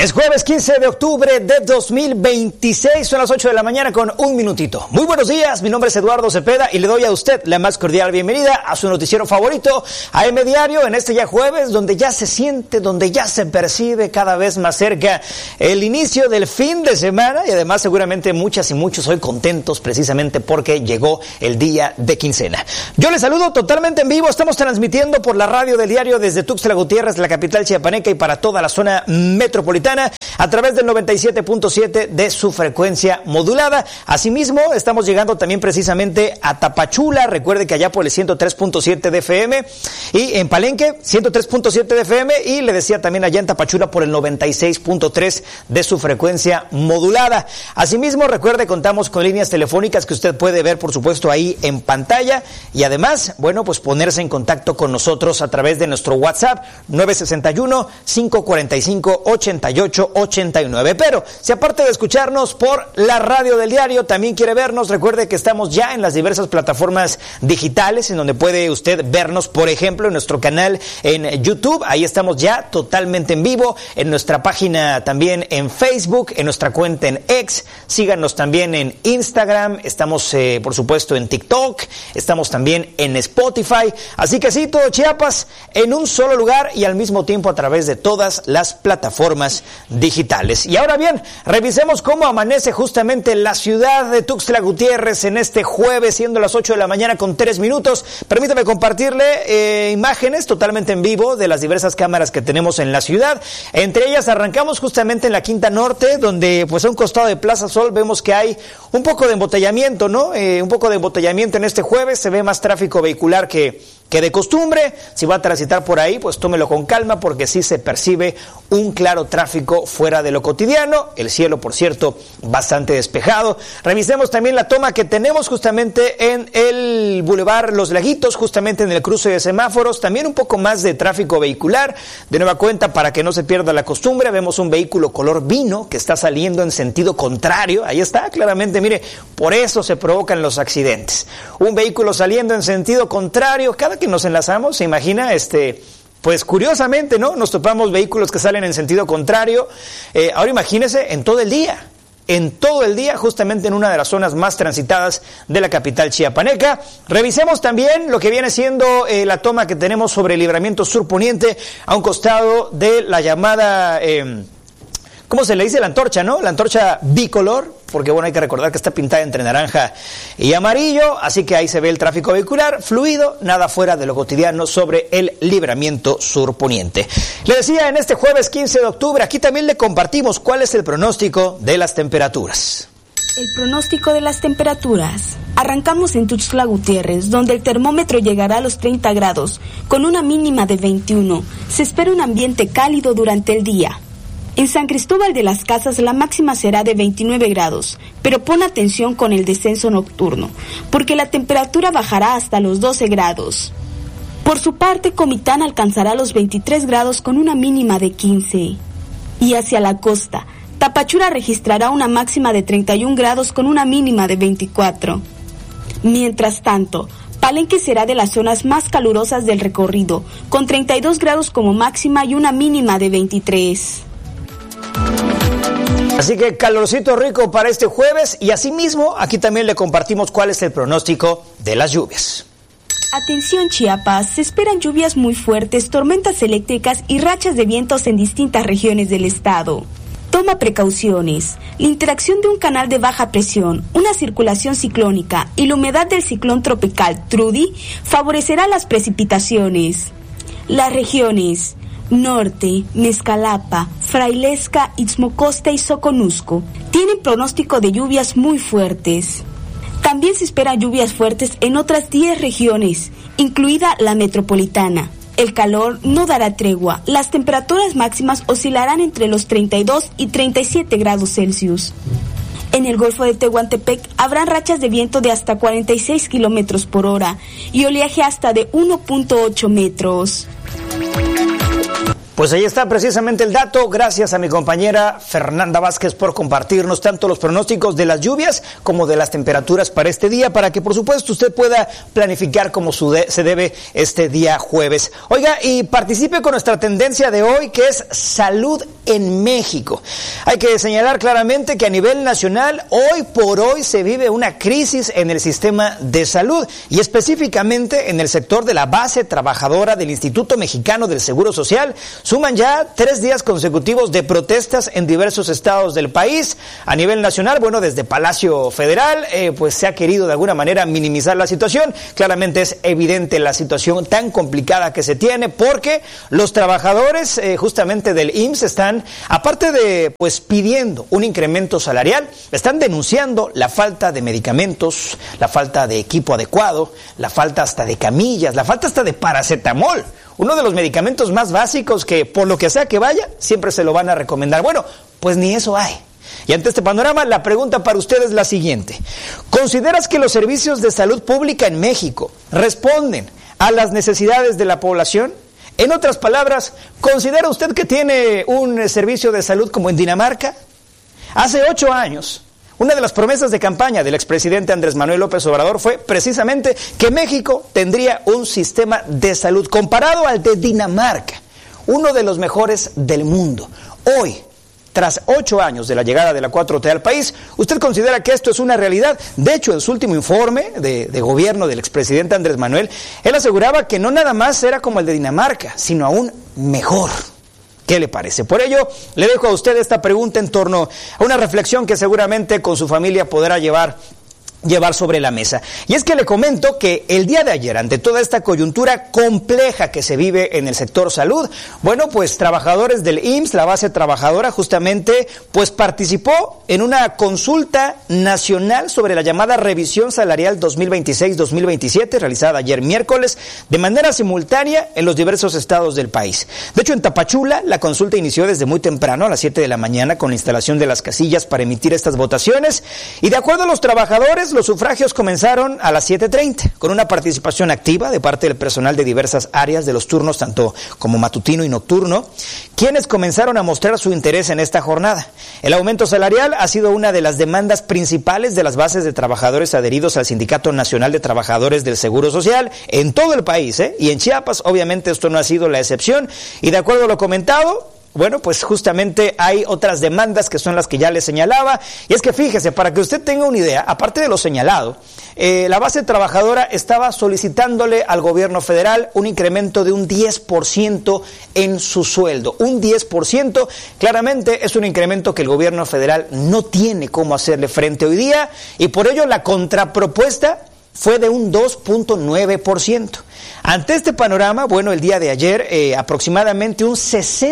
Es jueves 15 de octubre de 2026, son las 8 de la mañana con un minutito. Muy buenos días, mi nombre es Eduardo Cepeda y le doy a usted la más cordial bienvenida a su noticiero favorito, AM Diario, en este ya jueves, donde ya se siente, donde ya se percibe cada vez más cerca el inicio del fin de semana y además seguramente muchas y muchos hoy contentos precisamente porque llegó el día de quincena. Yo les saludo totalmente en vivo, estamos transmitiendo por la radio del diario desde Tuxtla Gutiérrez, la capital chiapaneca y para toda la zona metropolitana a través del 97.7 de su frecuencia modulada. Asimismo, estamos llegando también precisamente a Tapachula. Recuerde que allá por el 103.7 de FM y en Palenque, 103.7 de FM y le decía también allá en Tapachula por el 96.3 de su frecuencia modulada. Asimismo, recuerde, contamos con líneas telefónicas que usted puede ver, por supuesto, ahí en pantalla y además, bueno, pues ponerse en contacto con nosotros a través de nuestro WhatsApp 961-545-8889. Pero si aparte de escucharnos por la radio del diario también quiere vernos, recuerde que estamos ya en las diversas plataformas digitales en donde puede usted vernos, por ejemplo, en nuestro canal en YouTube. Ahí estamos ya totalmente en vivo, en nuestra página también en Facebook, en nuestra cuenta en X. Síganos también en Instagram, estamos por supuesto en TikTok, estamos también en Spotify. Así que sí, todo Chiapas en un solo lugar y al mismo tiempo a través de todas las plataformas digitales. Y ahora bien, revisemos cómo amanece justamente la ciudad de Tuxtla Gutiérrez en este jueves, siendo las 8 de la mañana con 3 minutos. Permítame compartirle imágenes totalmente en vivo de las diversas cámaras que tenemos en la ciudad. Entre ellas arrancamos justamente en la Quinta Norte, donde pues a un costado de Plaza Sol vemos que hay un poco de embotellamiento, ¿no? Un poco de embotellamiento en este jueves, se ve más tráfico vehicular que de costumbre. Si va a transitar por ahí, pues tómelo con calma porque sí se percibe un claro tráfico fuera de lo cotidiano. El cielo, por cierto, bastante despejado. Revisemos también la toma que tenemos justamente en el Boulevard Los Laguitos, justamente en el cruce de semáforos. También un poco más de tráfico vehicular. De nueva cuenta, para que no se pierda la costumbre, vemos un vehículo color vino que está saliendo en sentido contrario. Ahí está, claramente, mire, por eso se provocan los accidentes. Un vehículo saliendo en sentido contrario, cada que nos enlazamos, se imagina, pues curiosamente, ¿no? Nos topamos vehículos que salen en sentido contrario. Ahora imagínese en todo el día, justamente en una de las zonas más transitadas de la capital chiapaneca. Revisemos también lo que viene siendo la toma que tenemos sobre el libramiento sur poniente, a un costado de la llamada, ¿cómo se le dice? La antorcha, ¿no? La antorcha bicolor, porque bueno, hay que recordar que está pintada entre naranja y amarillo, así que ahí se ve el tráfico vehicular fluido, nada fuera de lo cotidiano sobre el libramiento sur poniente. Le decía, en este jueves 15 de octubre, aquí también le compartimos cuál es el pronóstico de las temperaturas. El pronóstico de las temperaturas. Arrancamos en Tuxtla Gutiérrez, donde el termómetro llegará a los 30 grados, con una mínima de 21. Se espera un ambiente cálido durante el día. En San Cristóbal de las Casas la máxima será de 29 grados, pero pon atención con el descenso nocturno, porque la temperatura bajará hasta los 12 grados. Por su parte, Comitán alcanzará los 23 grados con una mínima de 15. Y hacia la costa, Tapachula registrará una máxima de 31 grados con una mínima de 24. Mientras tanto, Palenque será de las zonas más calurosas del recorrido, con 32 grados como máxima y una mínima de 23. Así que calorcito rico para este jueves y asimismo aquí también le compartimos cuál es el pronóstico de las lluvias. Atención Chiapas, se esperan lluvias muy fuertes, tormentas eléctricas y rachas de vientos en distintas regiones del estado. Toma precauciones. La interacción de un canal de baja presión, una circulación ciclónica y la humedad del ciclón tropical Trudy favorecerá las precipitaciones. Las regiones Norte, Mezcalapa, Frailesca, Ixmocosta y Soconusco tienen pronóstico de lluvias muy fuertes. También se esperan lluvias fuertes en otras 10 regiones, incluida la metropolitana. El calor no dará tregua. Las temperaturas máximas oscilarán entre los 32 y 37 grados Celsius. En el Golfo de Tehuantepec habrán rachas de viento de hasta 46 kilómetros por hora y oleaje hasta de 1.8 metros. Pues ahí está precisamente el dato, gracias a mi compañera Fernanda Vázquez por compartirnos tanto los pronósticos de las lluvias como de las temperaturas para este día, para que por supuesto usted pueda planificar como se debe este día jueves. Oiga, y participe con nuestra tendencia de hoy, que es salud en México. Hay que señalar claramente que a nivel nacional, hoy por hoy se vive una crisis en el sistema de salud y específicamente en el sector de la base trabajadora del Instituto Mexicano del Seguro Social. Suman ya 3 días consecutivos de protestas en diversos estados del país. A nivel nacional, bueno, desde Palacio Federal, pues se ha querido de alguna manera minimizar la situación. Claramente es evidente la situación tan complicada que se tiene porque los trabajadores justamente del IMSS están, aparte de pues pidiendo un incremento salarial, están denunciando la falta de medicamentos, la falta de equipo adecuado, la falta hasta de camillas, la falta hasta de paracetamol, uno de los medicamentos más básicos que por lo que sea que vaya, siempre se lo van a recomendar. Bueno, pues ni eso hay. Y ante este panorama, la pregunta para usted es la siguiente: ¿consideras que los servicios de salud pública en México responden a las necesidades de la población? En otras palabras, ¿considera usted que tiene un servicio de salud como en Dinamarca? Hace 8 años, una de las promesas de campaña del expresidente Andrés Manuel López Obrador fue precisamente que México tendría un sistema de salud comparado al de Dinamarca, uno de los mejores del mundo. Hoy, tras 8 años de la llegada de la 4T al país, ¿usted considera que esto es una realidad? De hecho, en su último informe de gobierno del expresidente Andrés Manuel, él aseguraba que no nada más era como el de Dinamarca, sino aún mejor. ¿Qué le parece? Por ello, le dejo a usted esta pregunta en torno a una reflexión que seguramente con su familia podrá llevar sobre la mesa. Y es que le comento que el día de ayer, ante toda esta coyuntura compleja que se vive en el sector salud, bueno, pues trabajadores del IMSS, la base trabajadora, justamente, pues participó en una consulta nacional sobre la llamada revisión salarial 2026-2027, realizada ayer miércoles, de manera simultánea en los diversos estados del país. De hecho, en Tapachula, la consulta inició desde muy temprano, a las 7 de la mañana, con la instalación de las casillas para emitir estas votaciones, y de acuerdo a los trabajadores, los sufragios comenzaron a las 7:30, con una participación activa de parte del personal de diversas áreas de los turnos, tanto como matutino y nocturno, quienes comenzaron a mostrar su interés en esta jornada. El aumento salarial ha sido una de las demandas principales de las bases de trabajadores adheridos al Sindicato Nacional de Trabajadores del Seguro Social en todo el país, y en Chiapas, obviamente, esto no ha sido la excepción, y de acuerdo a lo comentado, bueno, pues justamente hay otras demandas que son las que ya les señalaba, y es que fíjese, para que usted tenga una idea, aparte de lo señalado, la base trabajadora estaba solicitándole al gobierno federal un incremento de un 10% en su sueldo, un 10%, claramente es un incremento que el gobierno federal no tiene cómo hacerle frente hoy día, y por ello la contrapropuesta fue de un 2.9%. Ante este panorama, bueno, el día de ayer aproximadamente un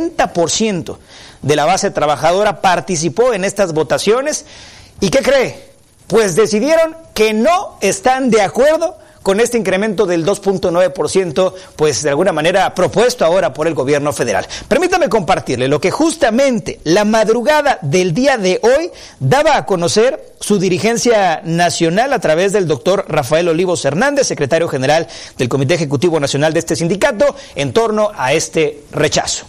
60% de la base trabajadora participó en estas votaciones. ¿Y qué cree? Pues decidieron que no están de acuerdo con este incremento del 2.9%, pues de alguna manera propuesto ahora por el gobierno federal. Permítame compartirle lo que justamente la madrugada del día de hoy daba a conocer su dirigencia nacional a través del doctor Rafael Olivos Hernández, secretario general del Comité Ejecutivo Nacional de este sindicato, en torno a este rechazo.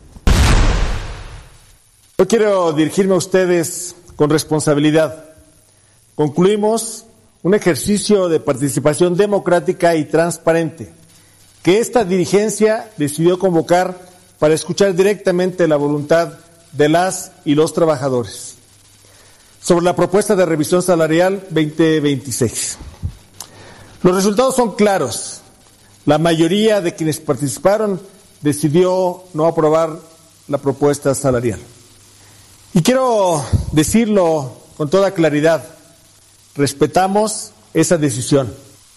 Yo quiero dirigirme a ustedes con responsabilidad. Concluimos un ejercicio de participación democrática y transparente que esta dirigencia decidió convocar para escuchar directamente la voluntad de las y los trabajadores sobre la propuesta de revisión salarial 2026. Los resultados son claros. La mayoría de quienes participaron decidió no aprobar la propuesta salarial. Y quiero decirlo con toda claridad, respetamos esa decisión.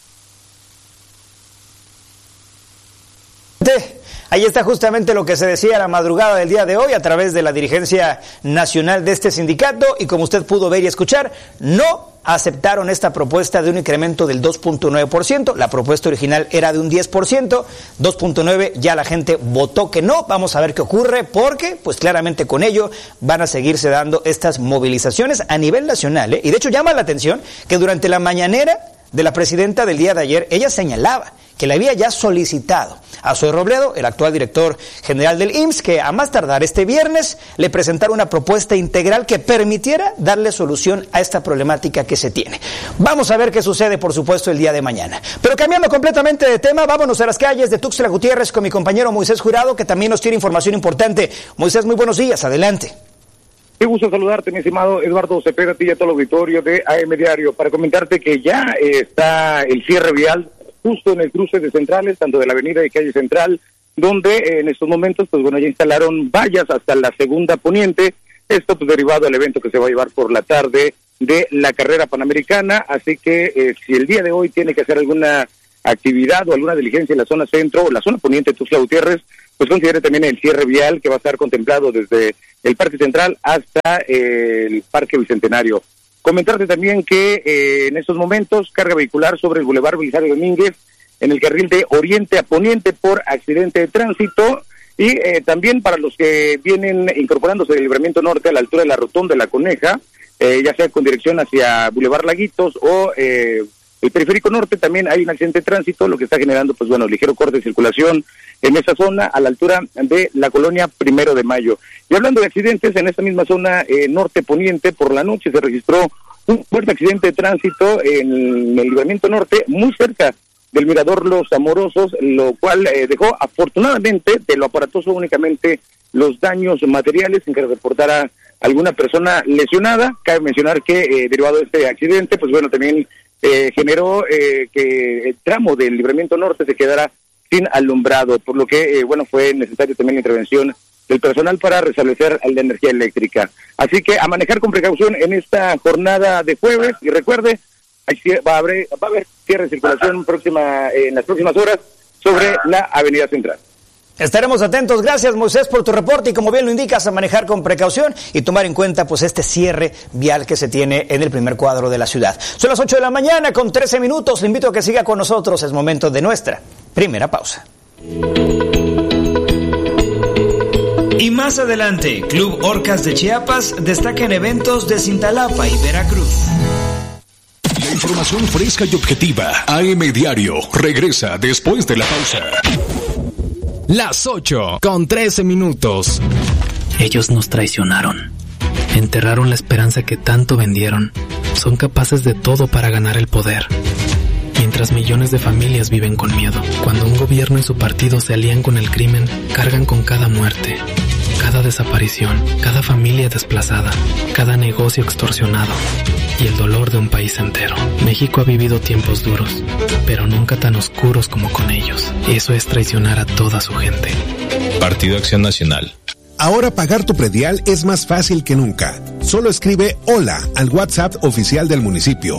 Ahí está justamente lo que se decía a la madrugada del día de hoy a través de la dirigencia nacional de este sindicato, y como usted pudo ver y escuchar, no aceptaron esta propuesta de un incremento del 2.9%, la propuesta original era de un 10%, 2.9%, ya la gente votó que no. Vamos a ver qué ocurre, porque pues claramente con ello van a seguirse dando estas movilizaciones a nivel nacional, y de hecho llama la atención que durante la mañanera de la presidenta del día de ayer, ella señalaba que le había ya solicitado a Zoe Robledo, el actual director general del IMSS, que a más tardar este viernes le presentara una propuesta integral que permitiera darle solución a esta problemática que se tiene. Vamos a ver qué sucede, por supuesto, el día de mañana. Pero cambiando completamente de tema, vámonos a las calles de Tuxtla Gutiérrez con mi compañero Moisés Jurado, que también nos tiene información importante. Moisés, muy buenos días, adelante. Qué gusto saludarte, mi estimado Eduardo Cepeda, a ti y a todo el auditorio de AM Diario, para comentarte que ya está el cierre vial justo en el cruce de centrales, tanto de la avenida y calle Central, donde en estos momentos, pues bueno, ya instalaron vallas hasta la segunda poniente, esto pues derivado del evento que se va a llevar por la tarde de la carrera panamericana, así que si el día de hoy tiene que hacer alguna actividad o alguna diligencia en la zona centro o la zona poniente de Tuxtla Gutiérrez, pues considere también el cierre vial que va a estar contemplado desde el Parque Central hasta el Parque Bicentenario. Comentarte también que en estos momentos carga vehicular sobre el Boulevard Belisario Domínguez en el carril de oriente a poniente por accidente de tránsito y también para los que vienen incorporándose del Libramiento Norte a la altura de la Rotonda de la Coneja, ya sea con dirección hacia Boulevard Laguitos o el Periférico Norte, también hay un accidente de tránsito, lo que está generando, pues bueno, ligero corte de circulación en esa zona a la altura de la colonia 1 de Mayo. Y hablando de accidentes, en esta misma zona norte poniente, por la noche se registró un fuerte accidente de tránsito en el Libramiento Norte, muy cerca del Mirador Los Amorosos, lo cual dejó afortunadamente de lo aparatoso únicamente los daños materiales, sin que reportara alguna persona lesionada. Cabe mencionar que derivado de este accidente, pues bueno, también generó que el tramo del Libramiento Norte se quedara sin alumbrado, por lo que, bueno, fue necesario también la intervención del personal para restablecer la energía eléctrica. Así que a manejar con precaución en esta jornada de jueves, y recuerde, va a haber cierre de circulación en las próximas horas sobre la Avenida Central. Estaremos atentos. Gracias, Moisés, por tu reporte y como bien lo indicas, a manejar con precaución y tomar en cuenta pues este cierre vial que se tiene en el primer cuadro de la ciudad. Son las 8 de la mañana con 13 minutos. Le invito a que siga con nosotros. Es momento de nuestra primera pausa. Y más adelante, Club Orcas de Chiapas destaca en eventos de Cintalapa y Veracruz. La información fresca y objetiva. AM Diario regresa después de la pausa. Las 8 con 13 minutos. Ellos nos traicionaron. Enterraron la esperanza que tanto vendieron. Son capaces de todo para ganar el poder. Mientras millones de familias viven con miedo. Cuando un gobierno y su partido se alían con el crimen, cargan con cada muerte, cada desaparición, cada familia desplazada, cada negocio extorsionado y el dolor de un país entero. México ha vivido tiempos duros, pero nunca tan oscuros como con ellos. Eso es traicionar a toda su gente. Partido Acción Nacional. Ahora pagar tu predial es más fácil que nunca. Solo escribe hola al WhatsApp oficial del municipio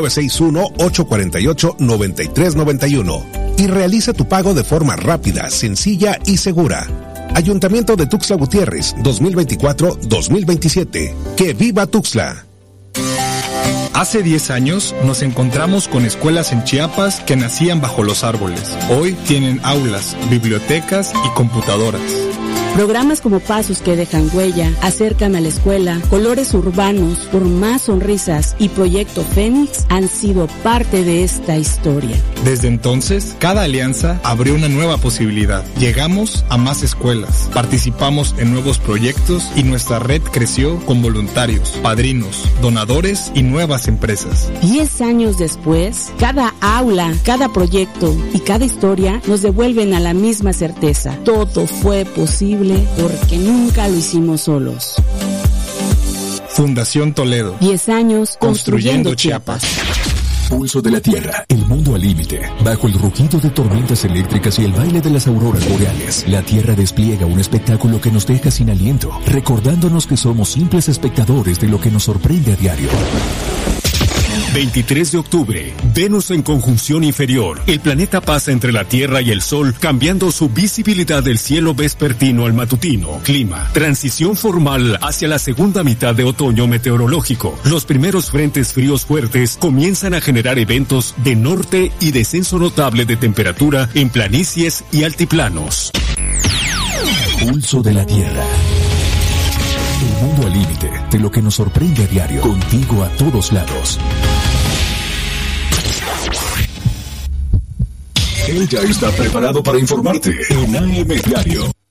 961-848-9391 y realiza tu pago de forma rápida, sencilla y segura. Ayuntamiento de Tuxtla Gutiérrez 2024-2027. ¡Que viva Tuxtla! Hace 10 años nos encontramos con escuelas en Chiapas que nacían bajo los árboles. Hoy tienen aulas, bibliotecas y computadoras. Programas como Pasos que dejan huella, Acércame a la escuela, Colores urbanos, Por más sonrisas y Proyecto Fénix han sido parte de esta historia. Desde entonces, cada alianza abrió una nueva posibilidad. Llegamos a más escuelas, participamos en nuevos proyectos y nuestra red creció con voluntarios, padrinos, donadores y nuevas empresas. 10 años después, cada aula, cada proyecto y cada historia nos devuelven a la misma certeza. Todo fue posible porque nunca lo hicimos solos. Fundación Toledo. 10 años construyendo Chiapas. Pulso de la Tierra, el mundo al límite. Bajo el rugido de tormentas eléctricas y el baile de las auroras boreales, la Tierra despliega un espectáculo que nos deja sin aliento, recordándonos que somos simples espectadores de lo que nos sorprende a diario. 23 de octubre, Venus en conjunción inferior. El planeta pasa entre la Tierra y el Sol, cambiando su visibilidad del cielo vespertino al matutino. Clima, transición formal hacia la segunda mitad de otoño meteorológico. Los primeros frentes fríos fuertes comienzan a generar eventos de norte y descenso notable de temperatura en planicies y altiplanos. Pulso de la Tierra. El mundo al límite de lo que nos sorprende a diario. Contigo a todos lados. Él ya está preparado para informarte en AM Diario.